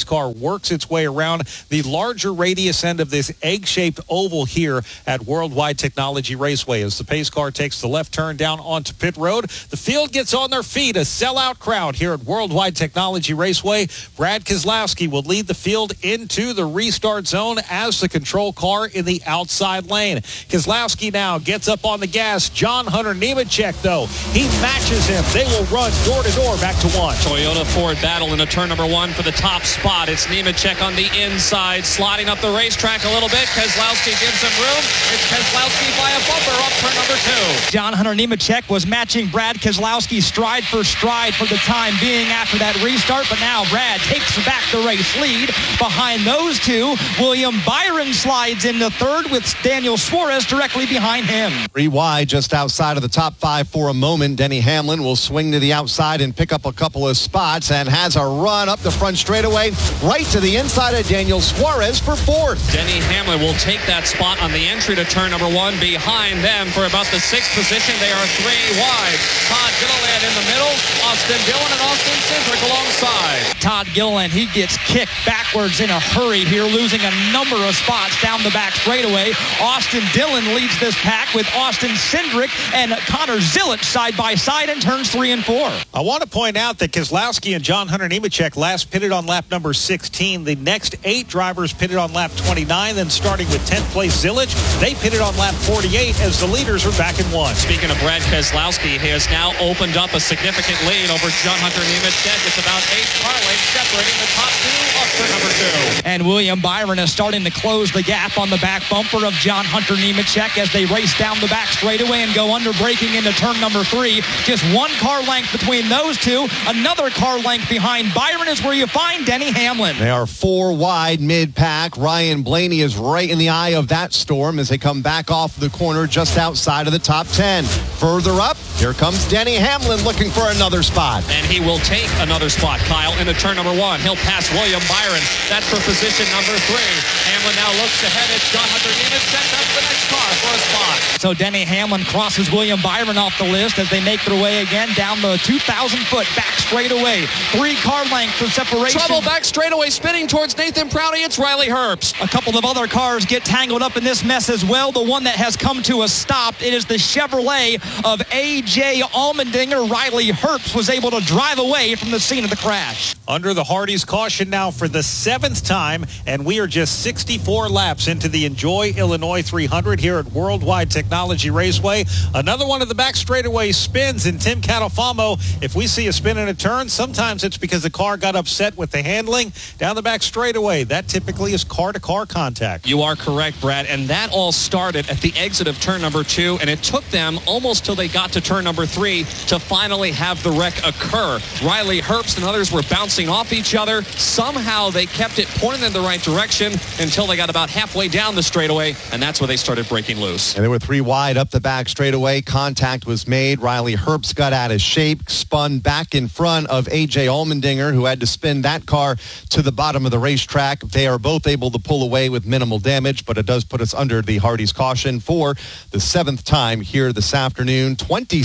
car works its way around the larger radius end of this egg-shaped oval here at Worldwide Technology Raceway. As the pace car takes the left turn down onto pit road, the field gets on their feet. A sellout crowd here at Worldwide Technology Raceway. Brad Keselowski will lead the field into the restart zone as the control car in the outside lane. Keselowski now gets up on the gas. John Hunter Nemechek, though, he matches him. They will run door to door back to one. Toyota Ford battle into turn number one for the top spot. It's Nemechek on the inside, sliding up the racetrack a little bit. Keselowski gives him room. It's Keselowski by a bumper up turn number two. John Hunter Nemechek was matching Brad Keselowski stride for the time being after that restart, but now Brad takes back the race lead. Behind those two, William Byron slides into third with Daniel Suarez directly behind him. 3 wide just outside of the top 5 for a moment. Denny Hamlin will swing to the outside and pick up a couple of spots and has a run up the front straightaway right to the inside of Daniel Suarez for fourth. Denny Hamlin will take that spot on the entry to turn number one. Behind them for about the 6th position, they are 3 wide. Todd Gilliland in the middle, Austin Dillon and Austin Cindric alongside. Todd Gilliland, he gets kicked backwards in a hurry here, losing a number of spots down the back straightaway. Austin Dillon leads this pack with Austin Cindric and Connor Zilic side by side in turns 3 and 4. I want to point out that Keselowski and John Hunter Nemechek last pitted on lap number 16. The next 8 drivers pitted on lap 29, then starting with 10th place Zilic, they pitted on lap 48 as the leaders are back in one. Speaking of Brad Keselowski, he has now opened up a significant lead over John Hunter Nemechek. It's about 8 car lengths separating the top 2 up to number 2. And William Byron is starting to close the gap on the back bumper of John Hunter Nemechek as they race down the back straightaway and go under braking into turn number 3. Just 1 car length between those two. Another car length behind Byron is where you find Denny Hamlin. They are 4 wide mid-pack. Ryan Blaney is right in the eye of that storm as they come back off the corner just outside of the top 10. Further up, here comes Denny Hamlin looking for another spot. And he will take another spot, Kyle, into turn number 1. He'll pass William Byron. That's for position number 3. Hamlin now looks ahead at John Hunter Nemechek. That's the next car for a spot. So Denny Hamlin crosses William Byron off the list as they make their way again down the 2,000-foot back straightaway. 3 car lengths of separation. Trouble back straightaway, spinning towards Nathan Prouty. It's Riley Herbst. A couple of other cars get tangled up in this mess as well. The one that has come to a stop, it is the Chevrolet of A.J. Allmendinger. Riley Herbst was able to drive away from the scene of the crash. Under the Hardee's caution now for the 7th time, and we are just 64 laps into the Enjoy Illinois 300 here at Worldwide Technology Raceway. Another one of the back straightaway spins, and Tim Catalfamo, if we see a spin in a turn, sometimes it's because the car got upset with the handling down the back straightaway. That typically is car-to-car contact. You are correct, Brad, and that all started at the exit of turn number 2, and it took them almost till they got to turn number 3 to finally have the wreck occur. Riley Herbst and others were bouncing off each other. Somehow they kept it pointed in the right direction until they got about halfway down the straightaway, and that's where they started breaking loose. And they were 3 wide up the back straightaway. Contact was made. Riley Herbst got out of shape, spun back in front of A.J. Allmendinger, who had to spin that car to the bottom of the racetrack. They are both able to pull away with minimal damage, but it does put us under the Hardee's caution for the 7th time here this afternoon.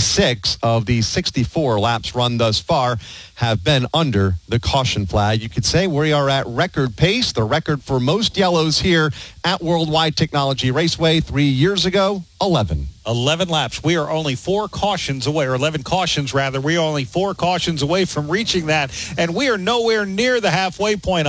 26 of the 64 laps run thus far have been under the caution flag. You could say we are at record pace, the record for most yellows here at Worldwide Technology Raceway. 3 years ago, 11. 11 laps. We are only 4 cautions away, or 11 cautions rather. We are only 4 cautions away from reaching that, and we are nowhere near the halfway point.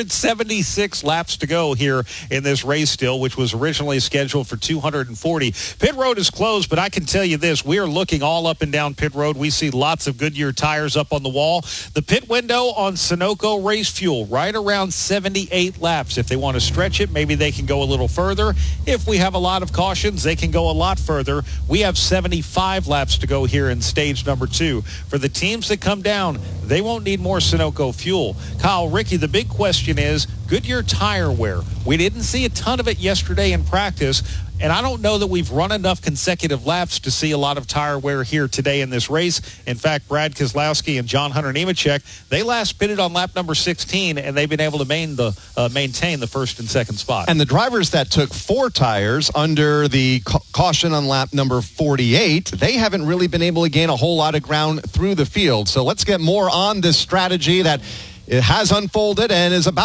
176 laps to go here in this race still, which was originally scheduled for 240. Pit road is closed, but I can tell you this. We are looking all up and down pit road. We see lots of Goodyear tires up on the wall. The pit window on Sunoco Race Fuel, right around 78 laps. If they want to stretch it, maybe they can go a little further. If we have a lot of cautions, they can go a lot further. We have 75 laps to go here in stage number 2. For the teams that come down, they won't need more Sunoco fuel. Kyle, Ricky, the big question is Goodyear tire wear. We didn't see a ton of it yesterday in practice, and I don't know that we've run enough consecutive laps to see a lot of tire wear here today in this race. In fact, Brad Keselowski and John Hunter Nemechek, they last pitted on lap number 16, and they've been able to maintain the first and second spot. And the drivers that took 4 tires under the caution on lap number 48, they haven't really been able to gain a whole lot of ground through the field. So let's get more on this strategy that it has unfolded and is about